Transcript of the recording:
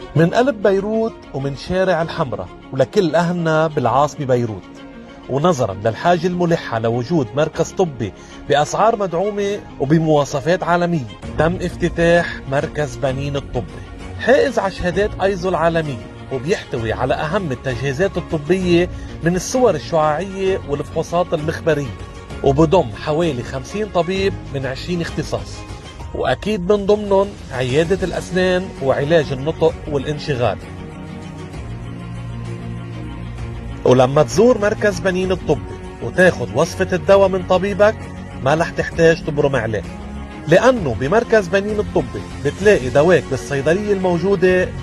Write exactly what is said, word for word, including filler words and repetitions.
من قلب بيروت ومن شارع الحمراء ولكل أهلنا بالعاصمة بيروت، ونظرا للحاجة الملحة لوجود مركز طبي بأسعار مدعومة وبمواصفات عالمية، تم افتتاح مركز بنين الطبي، حائز على شهادات ايزو العالمية، وبيحتوي على أهم التجهيزات الطبية من الصور الشعاعية والفحوصات المخبرية، وبضم حوالي خمسين طبيب من عشرين اختصاص، وأكيد من ضمنهم عيادة الأسنان وعلاج النطق والانشغال. ولما تزور مركز بنين الطبي وتاخد وصفة الدواء من طبيبك ما رح تحتاج تبرم عليه، لأنه بمركز بنين الطبي بتلاقي دواك بالصيدلية الموجودة